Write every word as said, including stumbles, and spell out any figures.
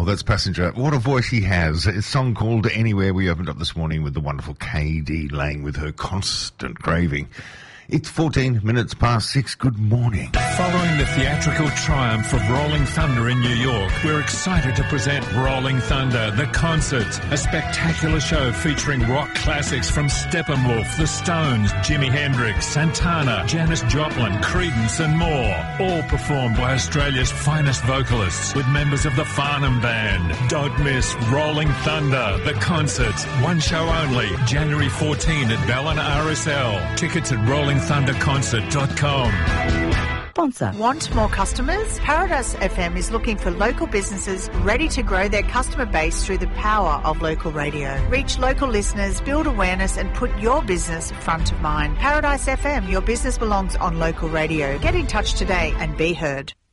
that's Passenger. What a voice he has. A song called Anywhere. We opened up this morning with the wonderful K D Lang with her Constant Craving. It's fourteen minutes past six. Good morning. Following the theatrical triumph of Rolling Thunder in New York, we're excited to present Rolling Thunder, the concert, a spectacular show featuring rock classics from Steppenwolf, The Stones, Jimi Hendrix, Santana, Janis Joplin, Creedence and more. All performed by Australia's finest vocalists with members of the Farnham Band. Don't miss Rolling Thunder, the concert. One show only, January fourteenth at Ballina R S L. Tickets at rolling thunder concert dot com. Sponsor. Want more customers? Paradise F M is looking for local businesses ready to grow their customer base through the power of local radio. Reach local listeners, build awareness and put your business front of mind. Paradise F M, your business belongs on local radio. Get in touch today and be heard.